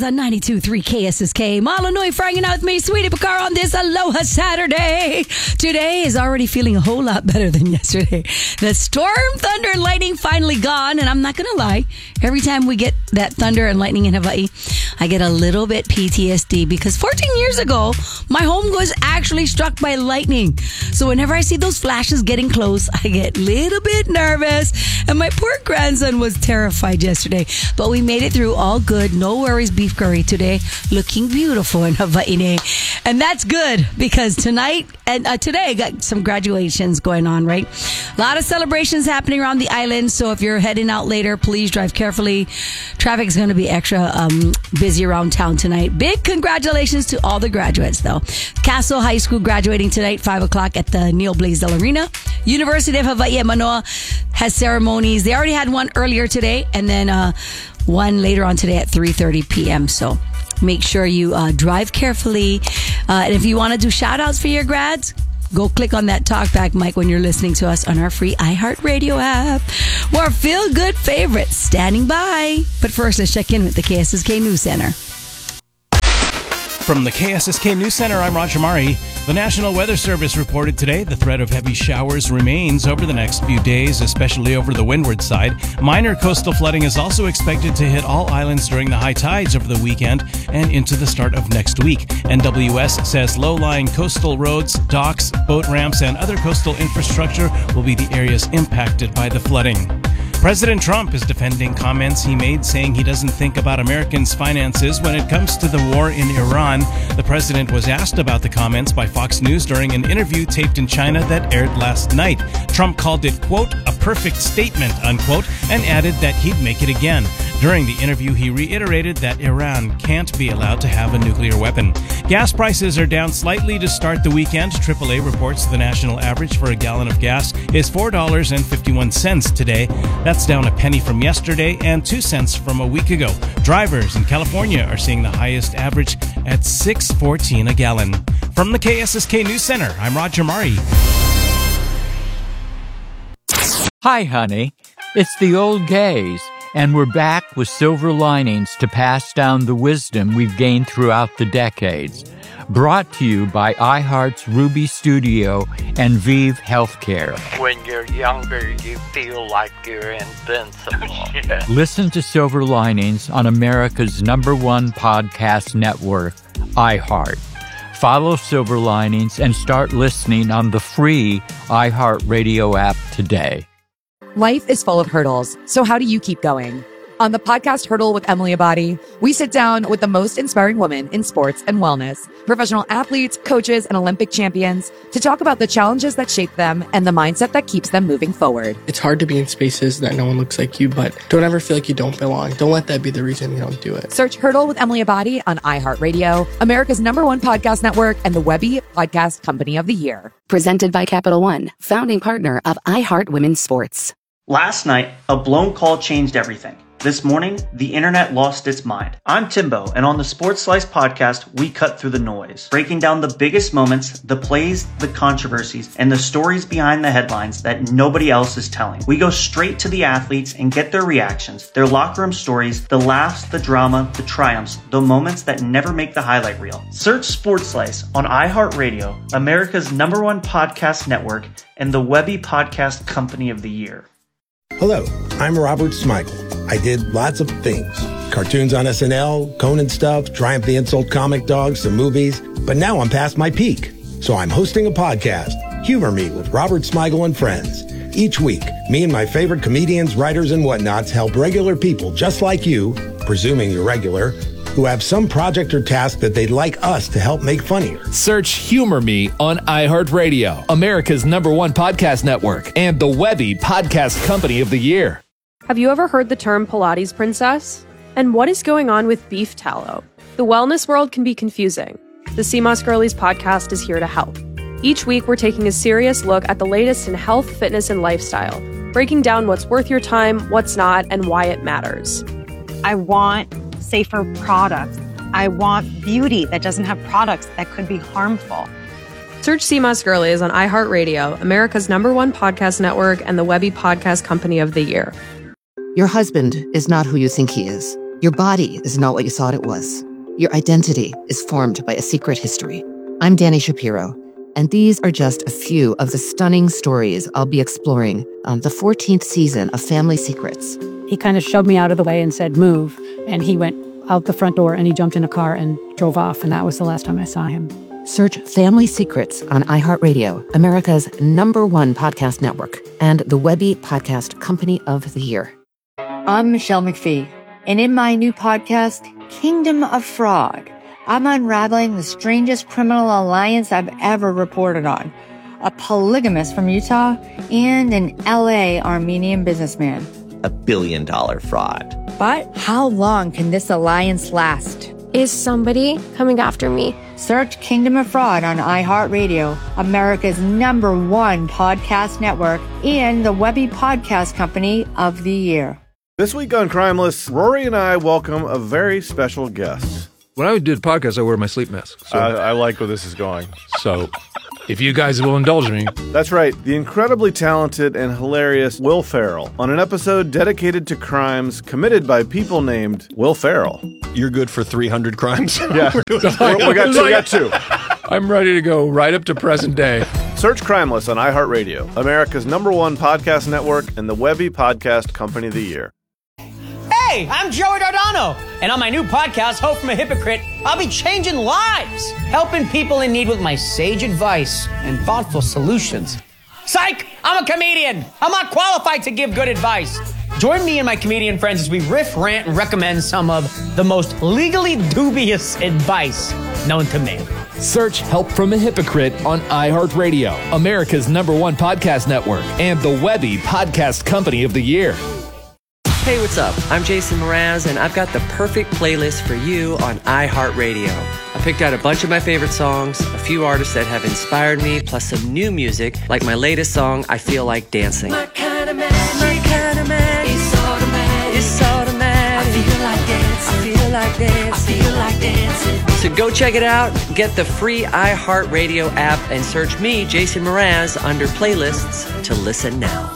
on 92.3 KSSK. Malanui hanging out with me, Sweetie Bakar, on this Aloha Saturday. Today is already feeling a whole lot better than yesterday. The storm, thunder, and lightning finally gone. And I'm not going to lie, every time we get that thunder and lightning in Hawaii, I get a little bit PTSD because 14 years ago, my home was actually struck by lightning. So whenever I see those flashes getting close, I get a little bit nervous. And my poor grandson was terrified yesterday. But we made it through all good. No worries, beef curry today. Looking beautiful in Hawaii. And that's good because tonight and today got some graduations going on, right? A lot of celebrations happening around the island. So if you're heading out later, please drive carefully. Traffic is going to be extra busy around town tonight. Big congratulations to all the graduates, though. Castle High School graduating tonight, 5 o'clock at the Neil Blaisdell Arena. University of Hawaii at Manoa has ceremonies. They already had one earlier today, and then one later on today at 3:30 p.m. So make sure you drive carefully. And if you want to do shout outs for your grads, go click on that talkback mic when you're listening to us on our free iHeartRadio app. More feel-good favorites standing by. But first, let's check in with the KSSK News Center. From the KSSK News Center, I'm Roger Mari. The National Weather Service reported today the threat of heavy showers remains over the next few days, especially over the windward side. Minor coastal flooding is also expected to hit all islands during the high tides over the weekend and into the start of next week. NWS says low-lying coastal roads, docks, boat ramps, and other coastal infrastructure will be the areas impacted by the flooding. President Trump is defending comments he made saying he doesn't think about Americans' finances when it comes to the war in Iran. The president was asked about the comments by Fox News during an interview taped in China that aired last night. Trump called it, quote, a perfect statement, unquote, and added that he'd make it again. During the interview, he reiterated that Iran can't be allowed to have a nuclear weapon. Gas prices are down slightly to start the weekend. AAA reports the national average for a gallon of gas is $4.51 today. That's down a penny from yesterday and 2 cents from a week ago. Drivers in California are seeing the highest average at $6.14 a gallon. From the KSSK News Center, I'm Roger Mari. Hi, honey. It's the old gays, and we're back with silver linings to pass down the wisdom we've gained throughout the decades. Brought to you by iHeart's Ruby Studio and Vive Healthcare. When you're younger, you feel like you're invincible. Yeah. Listen to Silver Linings on America's #1 podcast network, iHeart. Follow Silver Linings and start listening on the free iHeartRadio app today. Life is full of hurdles, so how do you keep going? On the podcast Hurdle with Emily Abadi, we sit down with the most inspiring women in sports and wellness, professional athletes, coaches, and Olympic champions to talk about the challenges that shape them and the mindset that keeps them moving forward. It's hard to be in spaces that no one looks like you, but don't ever feel like you don't belong. Don't let that be the reason you don't do it. Search Hurdle with Emily Abadi on iHeartRadio, America's #1 podcast network, and the Webby Podcast Company of the Year. Presented by Capital One, founding partner of iHeart Women's Sports. Last night, a blown call changed everything. This morning, the internet lost its mind. I'm Timbo, and on the Sports Slice podcast, we cut through the noise, breaking down the biggest moments, the plays, the controversies, and the stories behind the headlines that nobody else is telling. We go straight to the athletes and get their reactions, their locker room stories, the laughs, the drama, the triumphs, the moments that never make the highlight reel. Search Sports Slice on iHeartRadio, America's #1 podcast network, and the Webby Podcast Company of the Year. Hello, I'm Robert Smigel. I did lots of things. Cartoons on SNL, Conan stuff, Triumph the Insult Comic Dog, some movies. But now I'm past my peak. So I'm hosting a podcast, Humor Me with Robert Smigel and Friends. Each week, me and my favorite comedians, writers, and whatnots help regular people just like you, presuming you're regular, who have some project or task that they'd like us to help make funnier. Search Humor Me on iHeartRadio, America's #1 podcast network, and the Webby Podcast Company of the Year. Have you ever heard the term Pilates princess? And what is going on with beef tallow? The wellness world can be confusing. The CMOS Girlies podcast is here to help. Each week, we're taking a serious look at the latest in health, fitness, and lifestyle, breaking down what's worth your time, what's not, and why it matters. I want safer products. I want beauty that doesn't have products that could be harmful. Search CMOS Girlies on iHeartRadio, America's #1 podcast network, and the Webby Podcast Company of the Year. Your husband is not who you think he is. Your body is not what you thought it was. Your identity is formed by a secret history. I'm Dani Shapiro, and these are just a few of the stunning stories I'll be exploring on the 14th season of Family Secrets. He kind of shoved me out of the way and said, move. And he went out the front door and he jumped in a car and drove off. And that was the last time I saw him. Search Family Secrets on iHeartRadio, America's #1 podcast network, and the Webby Podcast Company of the Year. I'm Michelle McPhee, and in my new podcast, Kingdom of Fraud, I'm unraveling the strangest criminal alliance I've ever reported on. A polygamist from Utah and an LA Armenian businessman. $1 billion fraud. But how long can this alliance last? Is somebody coming after me? Search Kingdom of Fraud on iHeartRadio, America's #1 podcast network, and the Webby Podcast Company of the Year. This week on Crimeless, Rory and I welcome a very special guest. When I do the podcast, I wear my sleep mask. So. I like where this is going. So, if you guys will indulge me. That's right, the incredibly talented and hilarious Will Ferrell on an episode dedicated to crimes committed by people named Will Ferrell. You're good for 300 crimes? Yeah, we got two. I'm ready to go right up to present day. Search Crimeless on iHeartRadio, America's #1 podcast network, and the Webby Podcast Company of the Year. Hey, I'm Joey Dardano, and on my new podcast, Hope from a Hypocrite, I'll be changing lives, helping people in need with my sage advice and thoughtful solutions. Psych! I'm a comedian. I'm not qualified to give good advice. Join me and my comedian friends as we riff, rant, and recommend some of the most legally dubious advice known to man. Search Help from a Hypocrite on iHeartRadio, America's #1 podcast network, and the Webby Podcast Company of the Year. Hey, what's up? I'm Jason Mraz, and I've got the perfect playlist for you on iHeartRadio. I picked out a bunch of my favorite songs, a few artists that have inspired me, plus some new music, like my latest song, I Feel Like Dancing. My kind of magic, it's automatic, it's automatic. I feel like dancing, I feel like dancing, I feel like dancing. So go check it out, get the free iHeartRadio app, and search me, Jason Mraz, under playlists to listen now.